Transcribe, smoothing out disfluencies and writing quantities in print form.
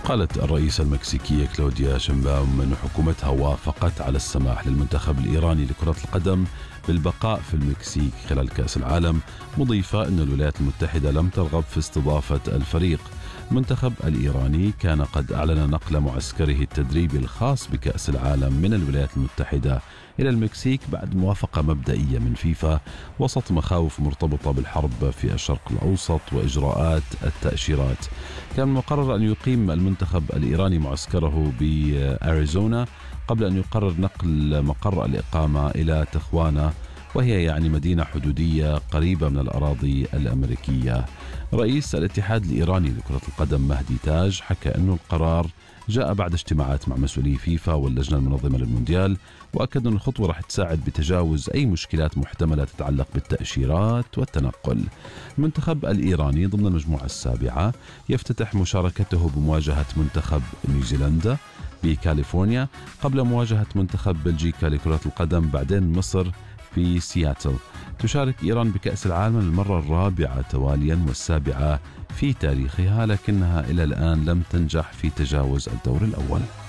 قالت الرئيسة المكسيكية كلوديا شينباوم أن حكومتها وافقت على السماح للمنتخب الإيراني لكرة القدم بالبقاء في المكسيك خلال كأس العالم، مضيفة أن الولايات المتحدة لم ترغب في استضافة الفريق. المنتخب الإيراني كان قد أعلن نقل معسكره التدريبي الخاص بكأس العالم من الولايات المتحدة إلى المكسيك بعد موافقة مبدئية من فيفا وسط مخاوف مرتبطة بالحرب في الشرق الأوسط وإجراءات التأشيرات. كان مقرر أن يقيم المنتخب الإيراني معسكره بأريزونا قبل أن يقرر نقل مقر الإقامة إلى تخوانا، وهي يعني مدينة حدودية قريبة من الأراضي الأمريكية. رئيس الاتحاد الإيراني لكرة القدم مهدي تاج حكى أن القرار جاء بعد اجتماعات مع مسؤولي فيفا واللجنة المنظمة للمونديال، وأكد أن الخطوة رح تساعد بتجاوز أي مشكلات محتملة تتعلق بالتأشيرات والتنقل. المنتخب الإيراني ضمن المجموعة السابعة يفتتح مشاركته بمواجهة منتخب نيوزيلندا بكاليفورنيا قبل مواجهة منتخب بلجيكا لكرة القدم، بعدين مصر في سياتل. تشارك إيران بكأس العالم للمرة الرابعة تواليا والسابعة في تاريخها، لكنها إلى الآن لم تنجح في تجاوز الدور الأول.